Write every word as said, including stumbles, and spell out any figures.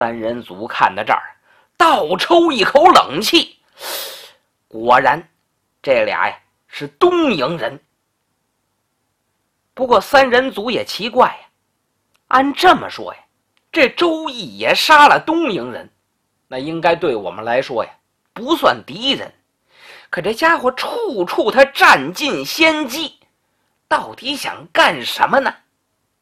三人组看到这儿，倒抽一口冷气。果然，这俩呀是东营人。不过三人组也奇怪呀，按这么说呀，这周易也杀了东营人，那应该对我们来说呀不算敌人。可这家伙处处他占尽先机，到底想干什么呢？